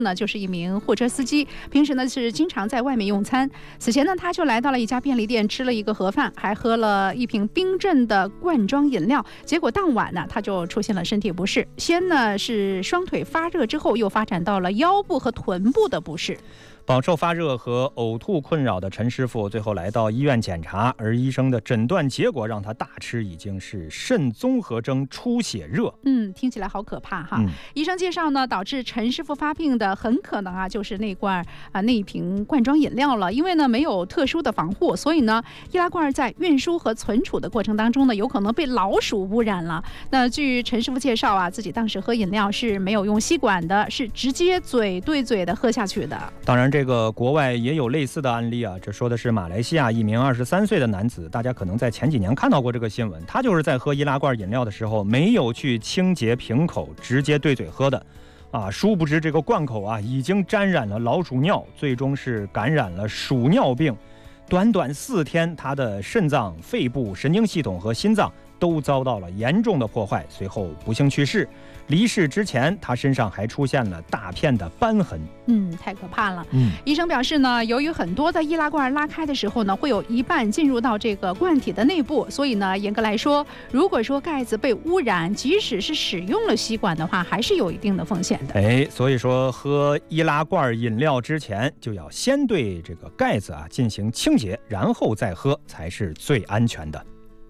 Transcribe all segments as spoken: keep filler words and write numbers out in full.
呢就是一名货车司机，平时呢是经常在外面用餐。此前呢，他就来到了一家便利店，吃了一个盒饭，还喝了一瓶冰镇的罐装饮料。结果当晚呢，他就出现了身体不适，先呢是双腿发热，之后又发展到了腰部和臀部的不适。 饱受发热和呕吐困扰的陈师傅最后来到医院检查，而医生的诊断结果让他大吃已经是肾综合征出血热。 嗯，听起来好可怕哈。嗯、医生介绍呢，导致陈师傅发病的很可能啊就是那罐啊那一瓶罐装饮料了，因为呢没有特殊的防护，所以呢易拉罐在运输和存储的过程当中呢，有可能被老鼠污染了。那据陈师傅介绍啊，自己当时喝饮料是没有用吸管的，是直接嘴对嘴的喝下去的。 当然这个国外也有类似的案例啊，这说的是马来西亚一名二十三岁的男子，大家可能在前几年看到过这个新闻，他就是在喝易拉罐饮料的时候没有去清洁瓶口，直接对嘴喝的啊，殊不知这个罐口啊已经沾染了老鼠尿，最终是感染了鼠尿病。短短四天，他的肾脏、肺部、神经系统和心脏都遭到了严重的破坏，随后不幸去世。离世之前，他身上还出现了大片的瘢痕。 嗯，太可怕了。 嗯， 医生表示呢，由于很多的易拉罐拉开的时候呢，会有一半进入到这个罐体的内部，所以呢，严格来说，如果说盖子被污染，即使是使用了吸管的话，还是有一定的风险的。 哎，所以说喝易拉罐饮料之前，就要先对这个盖子啊进行清洁，然后再喝才是最安全的。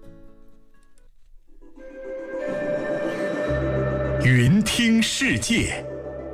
云听世界，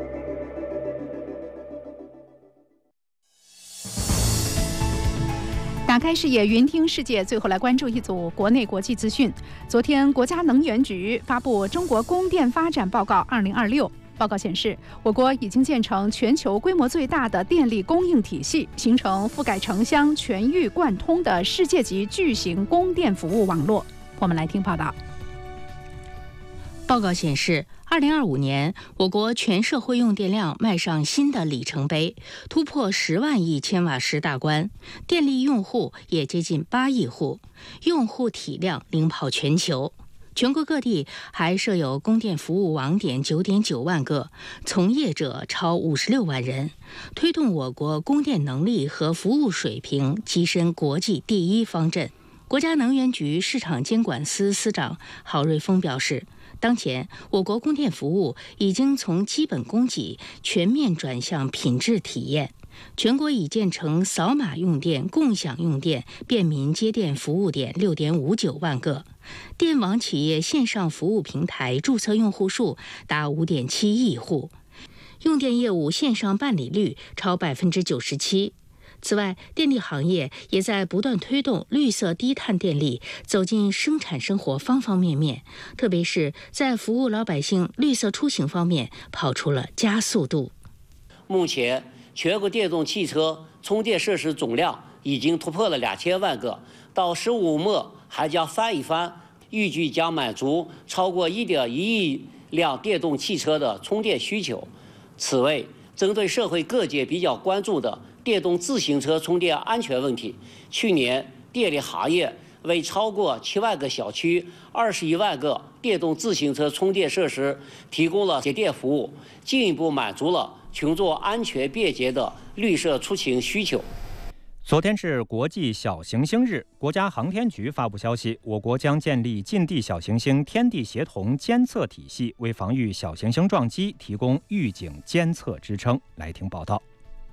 打开视野，云听世界。最后来关注一组国内国际资讯。昨天，国家能源局发布《中国供电发展报告二零二六》。报告显示，我国已经建成全球规模最大的电力供应体系，形成覆盖城乡全域贯通的世界级巨型供电服务网络。我们来听报道。 报告显示，二零二五年，我国全社会用电量迈上新的里程碑，突破十万亿千瓦时大关，电力用户也接近八亿户，用户体量领跑全球。全国各地还设有供电服务网点九点九万个，从业者超五十六万人，推动我国供电能力和服务水平跻身国际第一方阵。国家能源局市场监管司司长郝瑞峰表示，当前，我国供电服务已经从基本供给全面转向品质体验。全国已建成扫码用电、共享用电、便民接电服务点六点五九万个，电网企业线上服务平台注册用户数达五点七亿户，用电业务线上办理率超百分之九十七。此外，电力行业也在不断推动绿色低碳电力走进生产生活方方面面，特别是在服务老百姓绿色出行方面跑出了加速度。 目前，全国电动汽车充电设施总量已经突破了两千万个，到十五末还将翻一番，预计将满足超过一点一亿辆电动汽车的充电需求。此外，针对社会各界比较关注的电动自行车充电安全问题，去年电力行业为超过七万个小区、二十一万个电动自行车充电设施提供了节电服务，进一步满足了群众安全便捷的绿色出行需求。 昨天是国际小行星日，国家航天局发布消息，我国将建立近地小行星天地协同监测体系，为防御小行星撞击提供预警监测支撑。来听报道。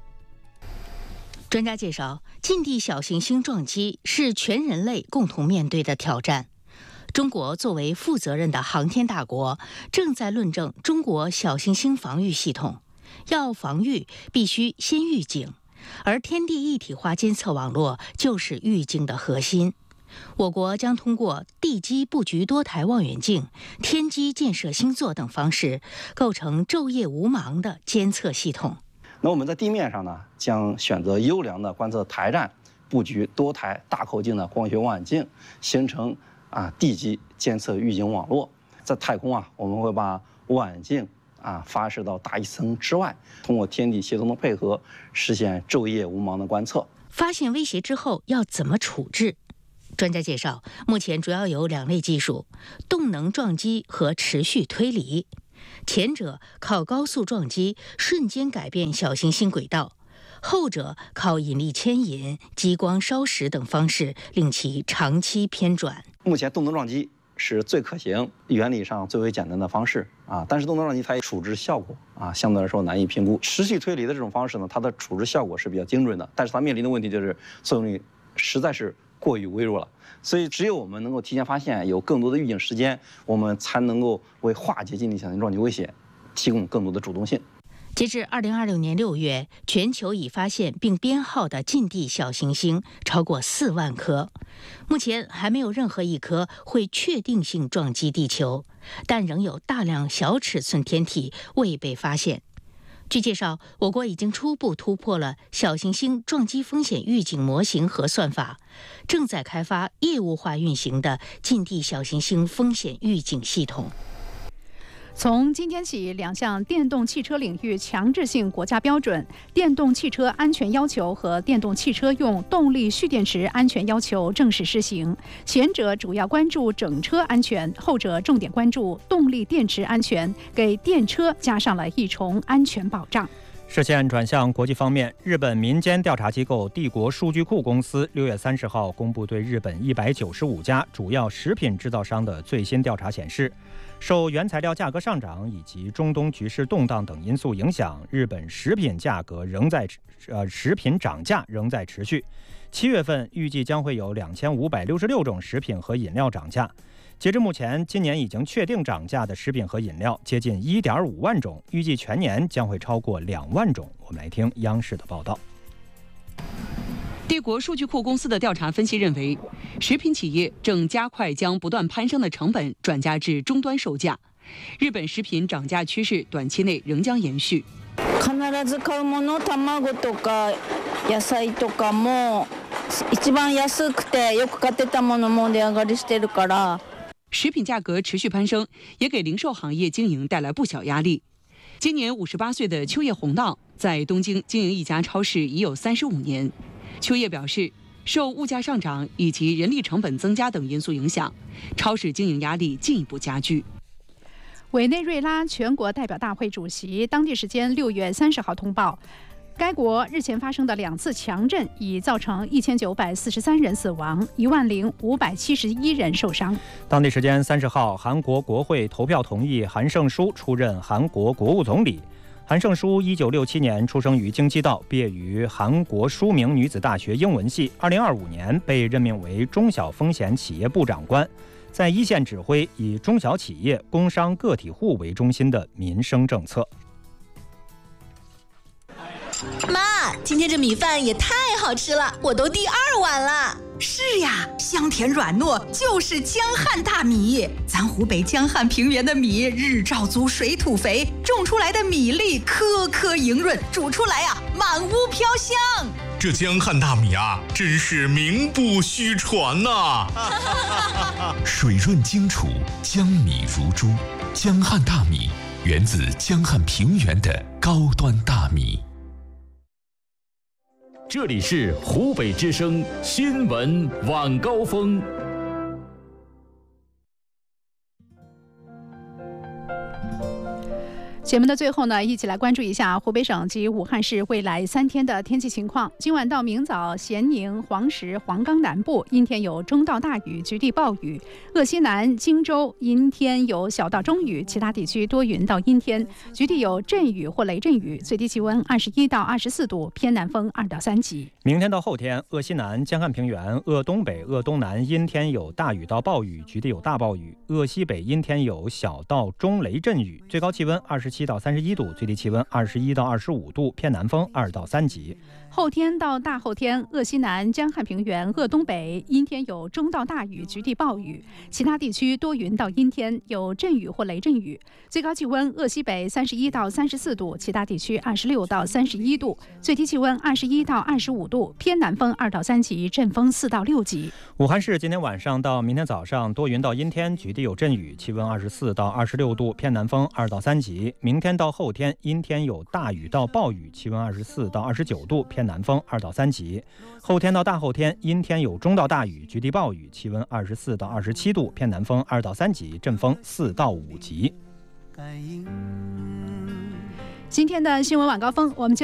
专家介绍，近地小行星撞击是全人类共同面对的挑战。中国作为负责任的航天大国，正在论证中国小行星防御系统。要防御，必须先预警。而天地一体化监测网络就是预警的核心。我国将通过地基布局多台望远镜、天基建设星座等方式，构成昼夜无盲的监测系统。 那我们在地面上呢，将选择优良的观测台站，布局多台大口径的光学望远镜，形成啊地基监测预警网络。在太空啊，我们会把望远镜啊，发射到大气层之外，通过天地协同的配合，实现昼夜无盲的观测。 发现威胁之后要怎么处置？专家介绍，目前主要有两类技术：动能撞击和持续推离。 前者靠高速撞击瞬间改变小行星轨道，后者靠引力牵引、激光烧蚀等方式令其长期偏转。 目前动能撞击是最可行、原理上最为简单的方式啊，但是动能撞击它处置效果啊相对来说难以评估。持续推理的这种方式呢，它的处置效果是比较精准的，但是它面临的问题就是作用力实在是过于微弱了。所以只有我们能够提前发现，有更多的预警时间，我们才能够为化解近地小行星撞击威胁提供更多的主动性。 截至二零二六年六月，全球已发现并编号的近地小行星超过四万颗，目前还没有任何一颗会确定性撞击地球，但仍有大量小尺寸天体未被发现。据介绍，我国已经初步突破了小行星撞击风险预警模型和算法，正在开发业务化运行的近地小行星风险预警系统。 从今天起，两项电动汽车领域强制性国家标准——电动汽车安全要求和电动汽车用动力蓄电池安全要求正式施行。前者主要关注整车安全，后者重点关注动力电池安全，给电车加上了一重安全保障。 视线转向国际方面，日本民间调查机构帝国数据库公司六月三十号公布对日本一百九十五家主要食品制造商的最新调查显示，受原材料价格上涨以及中东局势动荡等因素影响，日本食品价格仍在呃食品涨价仍在持续。七月份预计将会有两千五百六十六种食品和饮料涨价。截至目前，今年已经确定涨价的食品和饮料接近 一点五万种，预计全年将会超过两万种。我们来听央视的报道。 帝国数据库公司的调查分析认为，食品企业正加快将不断攀升的成本转嫁至终端售价。日本食品涨价趋势短期内仍将延续。 必ず買うもの、卵とか野菜とかも一番安くてよく買ってたものも値上がりしてるから。 食品价格持续攀升，也给零售行业经营带来不小压力。今年五十八岁的秋叶弘道在东京经营一家超市已有三十五年。秋叶表示，受物价上涨以及人力成本增加等因素影响，超市经营压力进一步加剧。 委内瑞拉全国代表大会主席当地时间六月三十号通报，该国日前发生的两次强震已造成一千九百四十三人死亡，一万零五百七十一人受伤。 当地时间三十号，韩国国会投票同意韩胜淑出任韩国国务总理。韩胜淑一九六七年出生于京畿道，毕业于韩国书明女子大学英文系。二零二五年被任命为中小风险企业部长官，在一线指挥以中小企业、工商个体户为中心的民生政策。 妈，今天这米饭也太好吃了，我都第二碗了。 是呀，香甜软糯，就是江汉大米。咱湖北江汉平原的米日照足，水土肥，种出来的米粒颗颗莹润，煮出来啊满屋飘香。 这江汉大米啊，真是名不虚传呐、 啊！水润精储，江米如珠。江汉大米源自江汉平原的高端大米。 这里是湖北之声新闻晚高峰。 节目的最后呢，一起来关注一下湖北省及武汉市未来三天的天气情况。今晚到明早，咸宁、黄石、黄冈南部阴天有中到大雨，局地暴雨；鄂西南、荆州阴天有小到中雨，其他地区多云到阴天，局地有阵雨或雷阵雨。最低气温二十一到二十四度，偏南风二到三级。 明天到后天，鄂西南、江汉平原、鄂东北、鄂东南阴天有大雨到暴雨，局地有大暴雨；鄂西北阴天有小到中雷阵雨，最高气温二十七到三十一度，最低气温二十一到二十五度，偏南风二到三级。 后天到大后天，鄂西南、江汉平原、鄂东北阴天有中到大雨，局地暴雨，其他地区多云到阴天，有阵雨或雷阵雨。最高气温鄂西北三十一到三十四度，其他地区二十六到三十一度，最低气温二十一到二十五度，偏南风二到三级，阵风四到六级。 武汉市今天晚上到明天早上多云到阴天，局地有阵雨，气温二十四到二十六度，偏南风二到三级。明天到后天阴天有大雨到暴雨，气温二十四到二十九度，偏南风二到三级。后天到大后天阴天有中到大雨，局地暴雨，气温二十四到二十七度，偏南风二到三级，阵风四到五级。 今天的新闻晚高峰，我们就